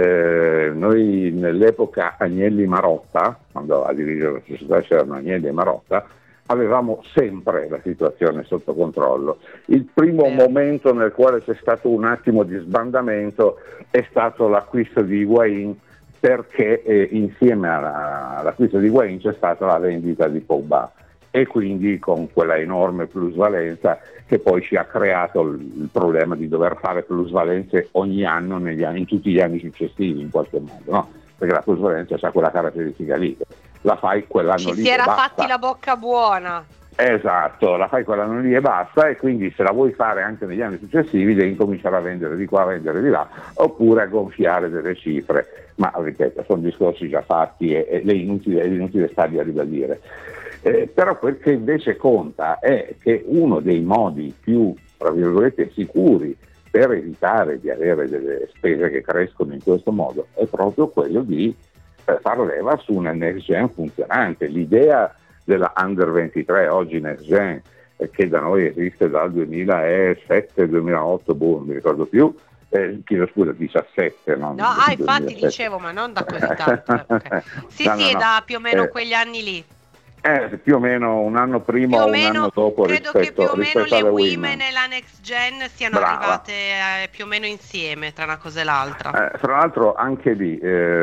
noi nell'epoca Agnelli-Marotta, quando a dirigere la società c'erano Agnelli e Marotta, avevamo sempre la situazione sotto controllo. Il primo momento nel quale c'è stato un attimo di sbandamento è stato l'acquisto di Higuain, perché insieme all'acquisto di Higuain c'è stata la vendita di Pogba, e quindi con quella enorme plusvalenza che poi ci ha creato il problema di dover fare plusvalenze ogni anno in tutti gli anni successivi in qualche modo, no? Perché la plusvalenza ha quella caratteristica lì, la fai quell'anno lì Ci si era e basta. fatti la bocca buona. Esatto, la fai quell'anno lì e basta, e quindi se la vuoi fare anche negli anni successivi devi cominciare a vendere di qua, a vendere di là, oppure a gonfiare delle cifre, ma ripeto, sono discorsi già fatti e è inutile starli a ribadire. Però quel che invece conta è che uno dei modi più, tra virgolette, sicuri per evitare di avere delle spese che crescono in questo modo è proprio quello di far leva su una next gen funzionante. L'idea della Under 23, oggi next gen, che da noi esiste dal 2007-2008, non mi ricordo più, chiedo scusa, 17, no? No, infatti dicevo, ma non da così tanto. Okay. Sì, No, sì, no. da più o meno quegli anni lì. Più o meno un anno prima o un anno dopo credo che più o meno le alle Women e la Next Gen siano Brava. arrivate più o meno insieme tra una cosa e l'altra. Fra l'altro anche lì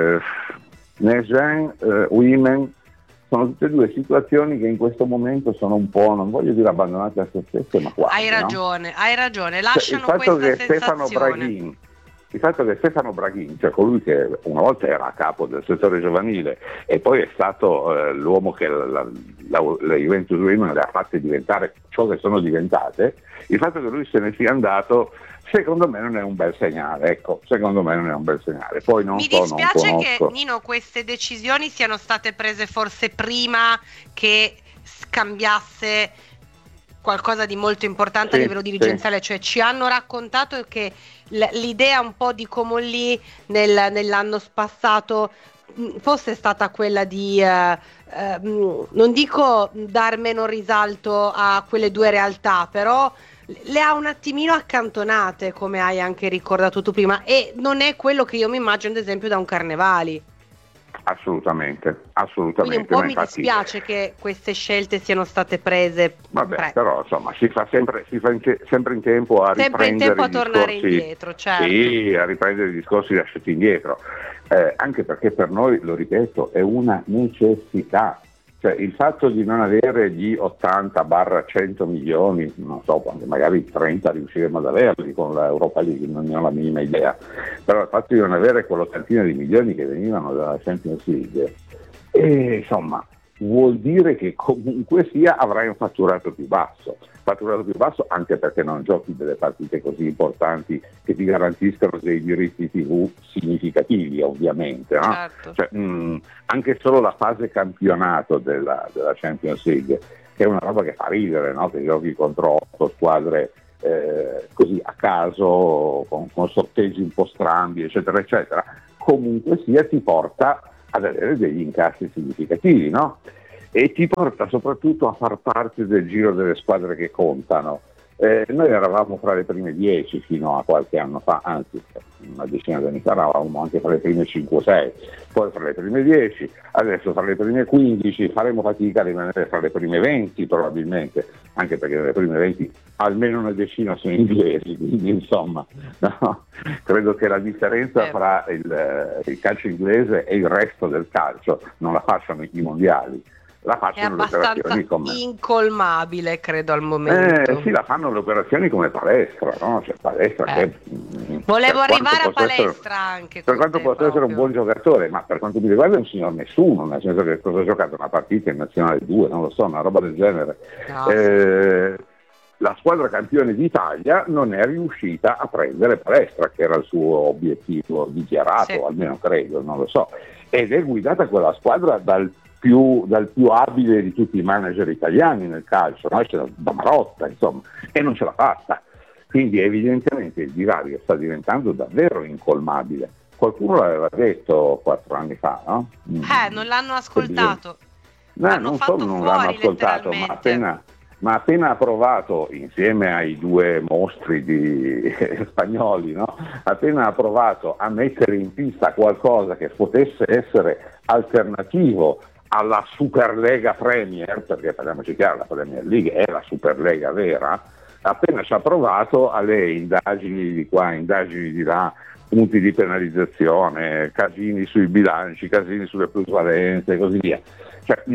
Next Gen, Women sono tutte e due situazioni che in questo momento sono un po', non voglio dire abbandonate a se stesse, ma quasi. Hai ragione, lasciano il fatto questa che sensazione. Il fatto che Stefano Braghin, cioè colui che una volta era a capo del settore giovanile e poi è stato l'uomo che la Juventus Women le ha fatte diventare ciò che sono diventate, il fatto che lui se ne sia andato secondo me non è un bel segnale, Poi Mi dispiace che, Nino, queste decisioni siano state prese forse prima che scambiasse qualcosa di molto importante a livello dirigenziale, cioè ci hanno raccontato che l'idea un po' di Comolli nell'anno passato fosse stata quella di non dico dar meno risalto a quelle due realtà, però le ha un attimino accantonate, come hai anche ricordato tu prima, e non è quello che io mi immagino ad esempio da un Carnevali. Assolutamente. Quindi un po' mi infatti, dispiace che queste scelte siano state prese. Vabbè, però insomma si fa sempre in tempo a tornare indietro, certo. Sì, a riprendere i discorsi lasciati indietro, anche perché per noi, lo ripeto, è una necessità. Cioè, il fatto di non avere gli 80-100 milioni, non so, magari 30 riusciremo ad averli con l'Europa League, non ne ho la minima idea, però il fatto di non avere quell'ottantina di milioni che venivano dalla Champions League, insomma, vuol dire che comunque sia avrai un fatturato più basso anche perché non giochi delle partite così importanti che ti garantiscono dei diritti TV significativi, ovviamente, no? Certo. Cioè, anche solo la fase campionato della Champions League, che è una roba che fa ridere, no? Che giochi contro 8 squadre così a caso, con sorteggi un po' strambi, eccetera, eccetera, comunque sia ti porta ad avere degli incassi significativi, no? E ti porta soprattutto a far parte del giro delle squadre che contano. Noi eravamo fra le prime 10 fino a qualche anno fa, anzi una decina di anni fa eravamo anche fra le prime 5 o 6, poi fra le prime 10, adesso fra le prime 15, faremo fatica a rimanere fra le prime 20 probabilmente, anche perché nelle prime 20 almeno una decina sono inglesi, quindi insomma, no? Credo che la differenza fra il calcio inglese e il resto del calcio non la facciano i mondiali. La è facciano le abbastanza operazioni come incolmabile, credo, al momento. sì, la fanno le operazioni come Palestra, no? Cioè Palestra che volevo arrivare a Palestra anche per quanto possa essere un buon giocatore, ma per quanto mi riguarda è un signor nessuno, nel senso che cosa ha giocato una partita in Nazionale 2, non lo so, una roba del genere. No. La squadra campione d'Italia non è riuscita a prendere Palestra, che era il suo obiettivo dichiarato, sì. Almeno credo, non lo so, ed è guidata quella squadra dal più abile di tutti i manager italiani nel calcio, no? C'è da Marotta, insomma, e non ce l'ha fatta. Quindi evidentemente il divario sta diventando davvero incolmabile. Qualcuno l'aveva detto 4 anni fa, no? Non l'hanno ascoltato. No, non solo non l'hanno ascoltato, ma appena approvato, insieme ai 2 mostri spagnoli, no? Appena approvato a mettere in pista qualcosa che potesse essere alternativo alla Superlega Premier, perché parliamoci chiaro, la Premier League è la Superlega vera, appena ci ha provato alle indagini di qua, indagini di là, punti di penalizzazione, casini sui bilanci, casini sulle plusvalenze e così via. Cioè,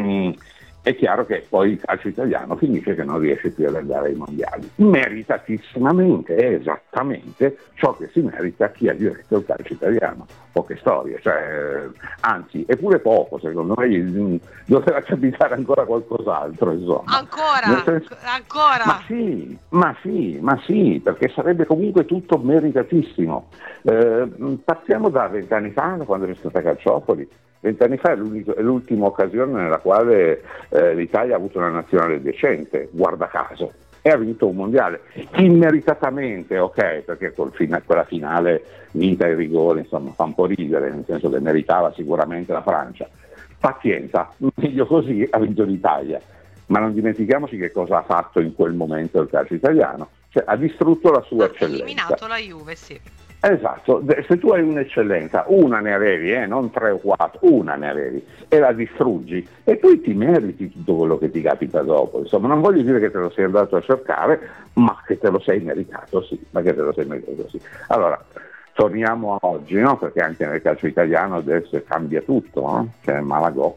è chiaro che poi il calcio italiano finisce che non riesce più ad andare ai mondiali. Meritatisssimamente, è esattamente ciò che si merita chi ha diretto il calcio italiano. Poche storie, cioè, anzi, è pure poco, secondo me doveva capitare ancora qualcos'altro, insomma. Ancora? Ma sì, perché sarebbe comunque tutto meritatissimo. Partiamo da 20 anni fa, quando è stata Calciopoli. 20 anni fa è l'ultima occasione nella quale l'Italia ha avuto una nazionale decente, guarda caso, e ha vinto un mondiale immeritatamente, ok, perché quella finale vinta ai rigori, insomma, fa un po' ridere, nel senso che meritava sicuramente la Francia. Pazienza, meglio così, ha vinto l'Italia, ma non dimentichiamoci che cosa ha fatto in quel momento il calcio italiano, cioè ha distrutto la sua eccellenza. Ha eliminato la Juve, sì. Esatto, se tu hai un'eccellenza, una ne avevi, non 3 o 4, una ne avevi e la distruggi e poi ti meriti tutto quello che ti capita dopo. Insomma, non voglio dire che te lo sei andato a cercare, ma che te lo sei meritato, sì, Allora, torniamo a oggi, no? Perché anche nel calcio italiano adesso cambia tutto, no? C'è Malagò,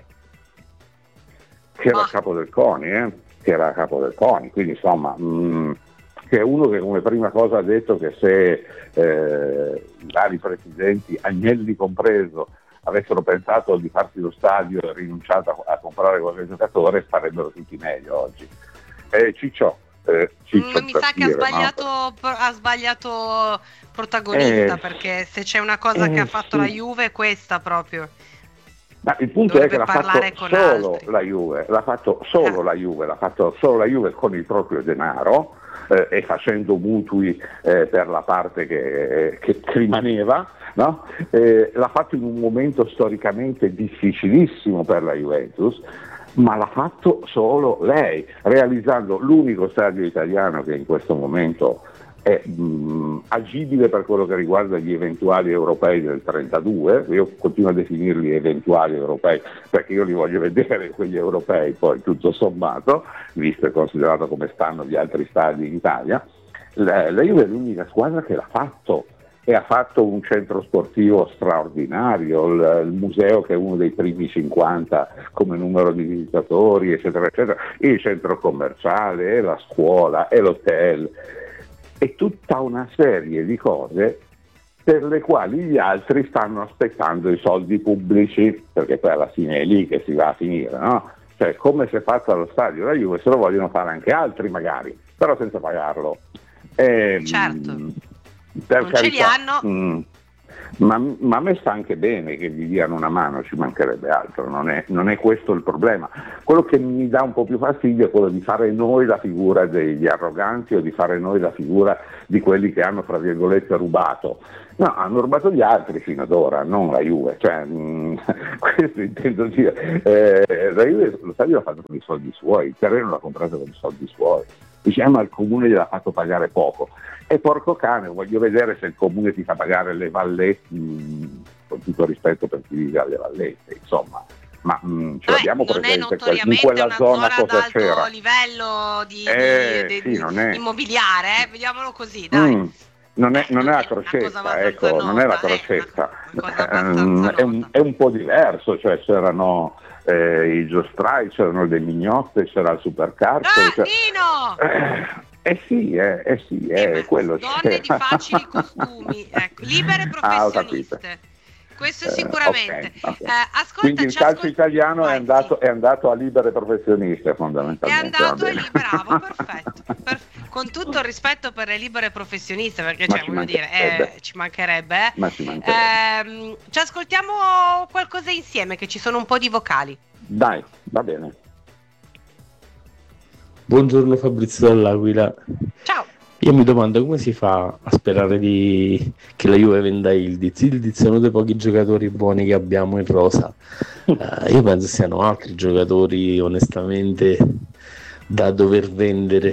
che era capo del CONI, quindi insomma... che è uno che come prima cosa ha detto che se i vari presidenti, Agnelli compreso, avessero pensato di farsi lo stadio e rinunciato a comprare qualche giocatore, starebbero tutti meglio oggi. Ciccio mi sa che ha sbagliato protagonista, perché se c'è una cosa che ha fatto la Juve è questa proprio. Ma il punto è che l'ha fatto solo la Juve, l'ha fatto solo la Juve con il proprio denaro, e facendo mutui per la parte che rimaneva, no? L'ha fatto in un momento storicamente difficilissimo per la Juventus, ma l'ha fatto solo lei, realizzando l'unico stadio italiano che in questo momento è agibile per quello che riguarda gli eventuali europei del 32, io continuo a definirli eventuali europei perché io li voglio vedere quegli europei poi tutto sommato, visto e considerato come stanno gli altri stadi in Italia. La Juve è l'unica squadra che l'ha fatto e ha fatto un centro sportivo straordinario, il museo che è uno dei primi 50 come numero di visitatori, eccetera, eccetera, il centro commerciale, e la scuola, e l'hotel, e tutta una serie di cose per le quali gli altri stanno aspettando i soldi pubblici, perché poi alla fine è lì che si va a finire, no? Cioè, come si è fatto allo stadio la Juve, se lo vogliono fare anche altri magari, però senza pagarlo. Certo, per non carità, ce li hanno. Ma a me sta anche bene che gli diano una mano, ci mancherebbe altro, non è questo il problema. Quello che mi dà un po' più fastidio è quello di fare noi la figura degli arroganti o di fare noi la figura di quelli che hanno, fra virgolette, rubato. No, hanno rubato gli altri fino ad ora, non la Juve, cioè, questo intendo dire. La Juve lo stadio l'ha fatto con i soldi suoi, il terreno l'ha comprato con i soldi suoi, diciamo al comune gliel'ha fatto pagare poco, e porco cane, voglio vedere se il comune ti fa pagare le vallette, con tutto rispetto per chi vive alle vallette, insomma. Ma ce l'abbiamo presente in quella zona cosa c'era? Ad alto livello di immobiliare, vediamolo così, dai. Non è la crocetta, ecco, non è la crocetta, è un po' diverso, cioè c'erano i giostrai, c'erano le mignotte, c'era il supercarcere. Sì, quello donne di facili costumi, ecco, libere professioniste. Questo sicuramente. Okay. Ascolta, quindi il calcio italiano è andato a libere professioniste fondamentalmente. È andato lì, bravo, perfetto. Con tutto il rispetto per le libere professioniste, perché ci mancherebbe. Ma ci mancherebbe. Ci ascoltiamo qualcosa insieme, che ci sono un po' di vocali. Dai, va bene. Buongiorno Fabrizio dall'Aquila. Ciao. Io mi domando come si fa a sperare che la Juve venda Ildiz. Ildiz è uno dei pochi giocatori buoni che abbiamo in rosa. Io penso siano altri giocatori onestamente da dover vendere.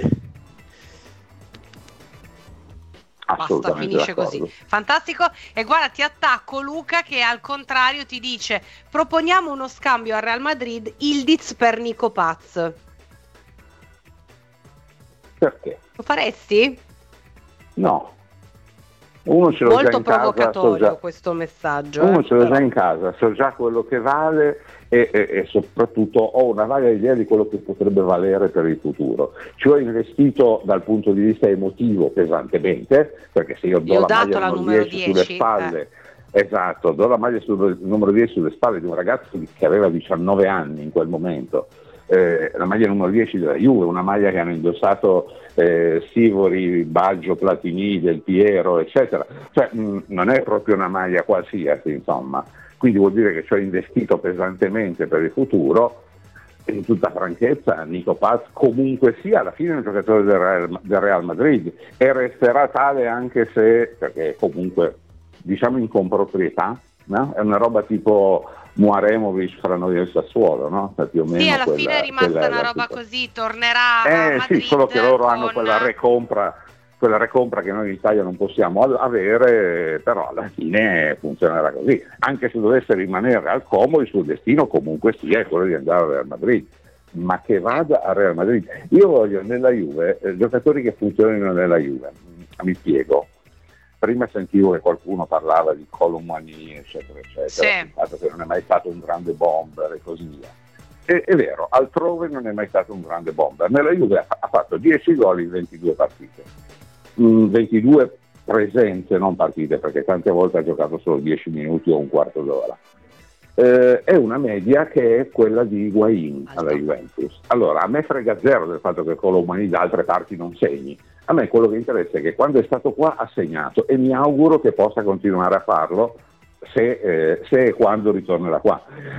Basta, finisce così. Fantastico. E guarda, ti attacco Luca che al contrario ti dice: proponiamo uno scambio al Real Madrid, Ildiz per Nico Paz. Perché? Lo faresti? No. Uno ce l'ho molto già in casa, provocatorio questo messaggio. Uno ce l'ho già in casa, so già quello che vale e soprattutto ho una vaga idea di quello che potrebbe valere per il futuro. Ci ho investito dal punto di vista emotivo pesantemente, perché se io do la maglia numero 10 sulle spalle, esatto, do la maglia numero 10 sulle spalle di un ragazzo che aveva 19 anni in quel momento, la maglia numero 10 della Juve, una maglia che hanno indossato Sivori, Baggio, Platini, Del Piero, eccetera, cioè non è proprio una maglia qualsiasi, insomma, quindi vuol dire che ci ho investito pesantemente per il futuro. E in tutta franchezza Nico Paz comunque sia alla fine è un giocatore del Real Madrid e resterà tale, anche se, perché comunque diciamo in comproprietà, no? È una roba tipo Muaremovic fra noi e il Sassuolo, no? Più o meno sì, alla fine è rimasta una roba così, tornerà a Madrid. Sì, solo che loro hanno quella recompra che noi in Italia non possiamo avere, però alla fine funzionerà così, anche se dovesse rimanere al Como il suo destino comunque sia è quello di andare al Real Madrid, ma che vada al Real Madrid. Io voglio nella Juve giocatori che funzionino nella Juve, mi spiego. Prima sentivo che qualcuno parlava di Colomani, eccetera, eccetera, sì. Il fatto che non è mai stato un grande bomber e così via. È vero, altrove non è mai stato un grande bomber. Nella Juve ha fatto 10 gol in 22 partite, 22 presenze, non partite, perché tante volte ha giocato solo 10 minuti o un quarto d'ora. È una media che è quella di Higuaín alla Juventus. Allora, a me frega zero del fatto che Colomani da altre parti non segni. A me quello che interessa è che quando è stato qua ha segnato e mi auguro che possa continuare a farlo se e quando ritornerà qua.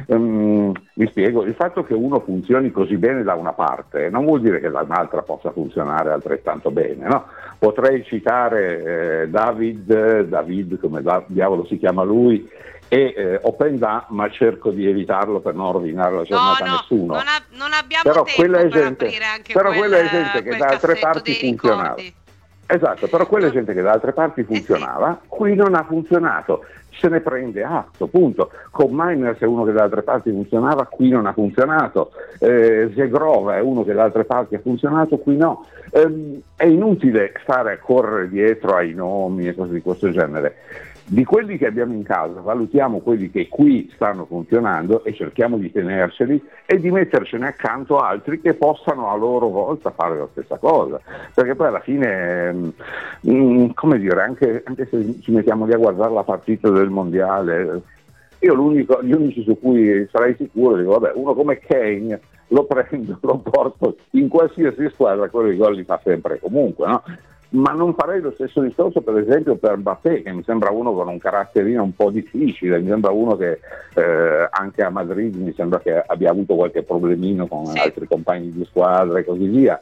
Mi spiego, il fatto che uno funzioni così bene da una parte non vuol dire che dall'altra possa funzionare altrettanto bene, no? Potrei citare David, come diavolo si chiama lui, e Openda, ma cerco di evitarlo per non rovinare la giornata a nessuno. Non abbiamo però tempo per aprire anche quella è gente che da altre parti funzionava. Esatto, però quella gente che da altre parti funzionava, qui non ha funzionato, se ne prende atto, punto. Con Miners è uno che da altre parti funzionava, qui non ha funzionato, Zegrova è uno che da altre parti ha funzionato, qui no. È inutile stare a correre dietro ai nomi e cose di questo genere. Di quelli che abbiamo in casa valutiamo quelli che qui stanno funzionando e cerchiamo di tenerseli e di mettercene accanto altri che possano a loro volta fare la stessa cosa, perché poi alla fine come dire, anche se ci mettiamo lì a guardare la partita del mondiale, io gli unici su cui sarei sicuro, dico vabbè, uno come Kane lo prendo, lo porto in qualsiasi squadra, quello i gol li fa sempre e comunque, no? Ma non farei lo stesso discorso per esempio per Mbappé, che mi sembra uno con un caratterino un po' difficile, mi sembra uno che anche a Madrid mi sembra che abbia avuto qualche problemino con altri compagni di squadra e così via.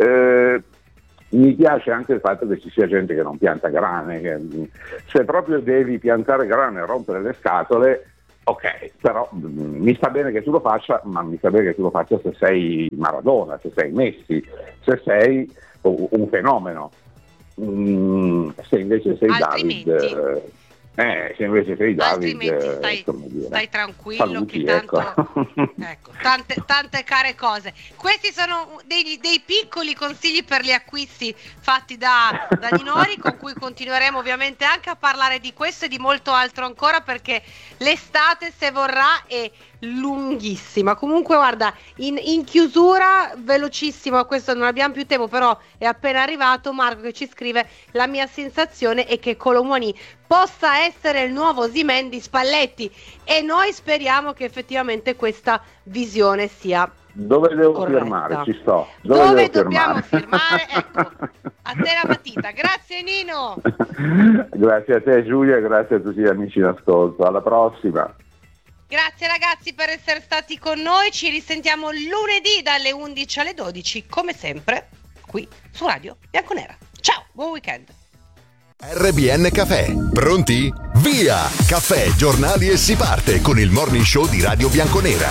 Mi piace anche il fatto che ci sia gente che non pianta grane, che, se proprio devi piantare grane e rompere le scatole, ok, però mi sta bene che tu lo faccia, ma mi sta bene che tu lo faccia se sei Maradona, se sei Messi, se sei un fenomeno. Se invece sei David, se invece sei David, stai tranquillo, saluti, che tanto ecco, tante care cose. Questi sono dei piccoli consigli per gli acquisti fatti da Ninori, con cui continueremo ovviamente anche a parlare di questo e di molto altro ancora, perché l'estate, se vorrà, è lunghissima. Comunque guarda, in chiusura, velocissimo, questo non abbiamo più tempo, però è appena arrivato Marco che ci scrive: la mia sensazione è che Kolo Muani possa essere il nuovo Osimhen di Spalletti, e noi speriamo che effettivamente questa visione sia dove devo corretta. Firmare? Ci sto. Dove dobbiamo firmare? Ecco, a te la matita. Grazie Nino. Grazie a te Giulia, grazie a tutti gli amici in ascolto, alla prossima. Grazie ragazzi per essere stati con noi, ci risentiamo lunedì dalle 11 alle 12 come sempre qui su Radio Bianconera. Ciao, buon weekend. RBN Caffè, pronti? Via! Caffè, giornali e si parte con il morning show di Radio Bianconera.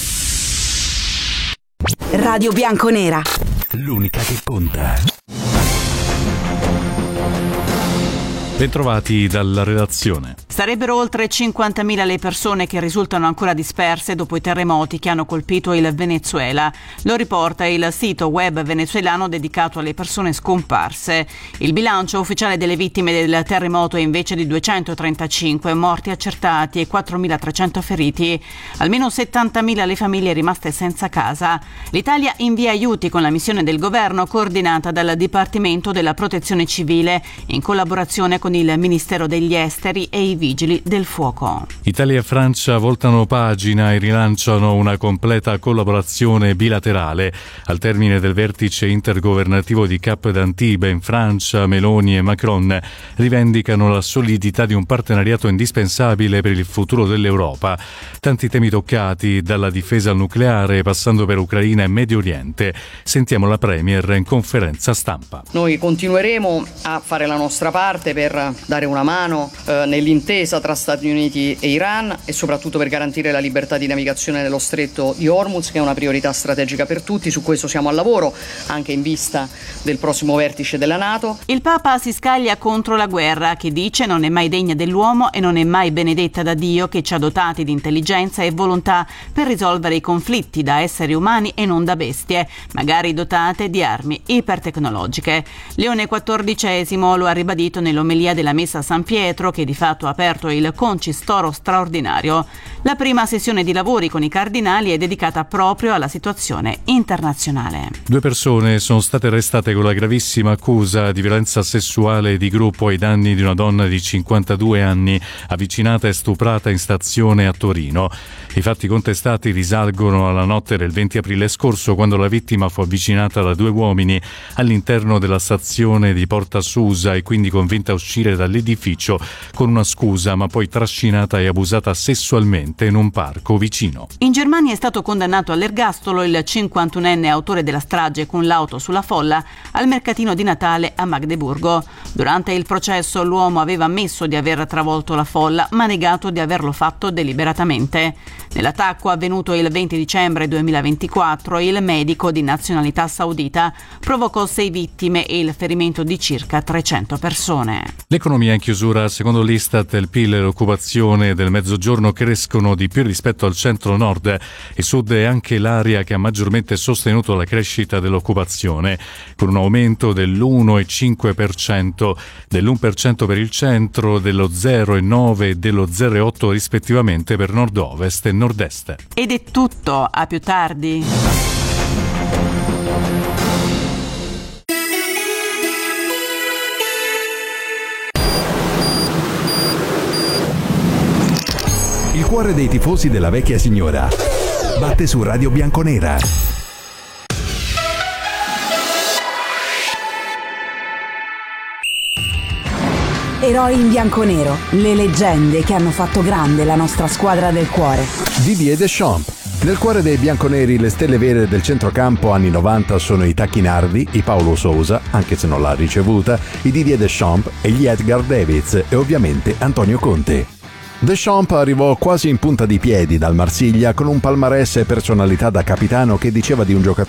Radio Bianconera, l'unica che conta. Bentrovati dalla redazione. Sarebbero oltre 50.000 le persone che risultano ancora disperse dopo i terremoti che hanno colpito il Venezuela. Lo riporta il sito web venezuelano dedicato alle persone scomparse. Il bilancio ufficiale delle vittime del terremoto è invece di 235 morti accertati e 4.300 feriti. Almeno 70.000 le famiglie rimaste senza casa. L'Italia invia aiuti con la missione del governo coordinata dal Dipartimento della Protezione Civile in collaborazione con il Ministero degli Esteri e i Vigili del Fuoco. Italia e Francia voltano pagina e rilanciano una completa collaborazione bilaterale. Al termine del vertice intergovernativo di Cap d'Antibes in Francia, Meloni e Macron rivendicano la solidità di un partenariato indispensabile per il futuro dell'Europa. Tanti temi toccati, dalla difesa al nucleare passando per Ucraina e Medio Oriente. Sentiamo la Premier in conferenza stampa. Noi continueremo a fare la nostra parte per dare una mano nell'intesa tra Stati Uniti e Iran e soprattutto per garantire la libertà di navigazione nello stretto di Hormuz, che è una priorità strategica per tutti. Su questo siamo al lavoro anche in vista del prossimo vertice della NATO. Il Papa si scaglia contro la guerra, che dice non è mai degna dell'uomo e non è mai benedetta da Dio, che ci ha dotati di intelligenza e volontà per risolvere i conflitti da esseri umani e non da bestie, magari dotate di armi ipertecnologiche. Leone XIV lo ha ribadito nell'omelia della messa a San Pietro, che di fatto ha aperto il concistoro straordinario. La prima sessione di lavori con i cardinali è dedicata proprio alla situazione internazionale. 2 persone sono state arrestate con la gravissima accusa di violenza sessuale di gruppo ai danni di una donna di 52 anni, avvicinata e stuprata in stazione a Torino. I fatti contestati risalgono alla notte del 20 aprile scorso, quando la vittima fu avvicinata da 2 uomini all'interno della stazione di Porta Susa e quindi convinta a uscire uscire dall'edificio con una scusa, ma poi trascinata e abusata sessualmente in un parco vicino. In Germania è stato condannato all'ergastolo il 51enne autore della strage con l'auto sulla folla al mercatino di Natale a Magdeburgo. Durante il processo l'uomo aveva ammesso di aver travolto la folla, ma negato di averlo fatto deliberatamente. Nell'attacco avvenuto il 20 dicembre 2024, il medico di nazionalità saudita provocò 6 vittime e il ferimento di circa 300 persone. L'economia in chiusura. Secondo l'Istat, il PIL e l'occupazione del Mezzogiorno crescono di più rispetto al centro-nord. Il sud è anche l'area che ha maggiormente sostenuto la crescita dell'occupazione, con un aumento dell'1,5%, dell'1% per il centro, dello 0,9% e dello 0,8% rispettivamente per nord-ovest e nord-est. Ed è tutto, a più tardi. Il cuore dei tifosi della vecchia signora batte su Radio Bianconera. Eroi in bianconero, le leggende che hanno fatto grande la nostra squadra del cuore. Didier Deschamps. Nel cuore dei bianconeri le stelle vere del centrocampo anni 90 sono i Tacchinardi, i Paulo Sousa, anche se non l'ha ricevuta, i Didier Deschamps e gli Edgar Davids e ovviamente Antonio Conte. Deschamps arrivò quasi in punta di piedi dal Marsiglia con un palmarès e personalità da capitano che diceva di un giocatore